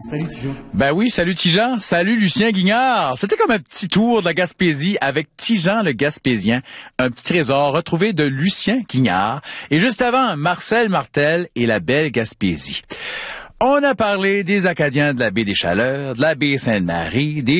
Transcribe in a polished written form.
Salut Tijan. Ben oui, salut Tijan, salut Lucien Guignard. C'était comme un petit tour de la Gaspésie avec Tijan le Gaspésien, un petit trésor retrouvé de Lucien Guignard. Et juste avant, Marcel Martel et la belle Gaspésie. On a parlé des Acadiens de la baie des Chaleurs, de la baie Sainte-Marie, des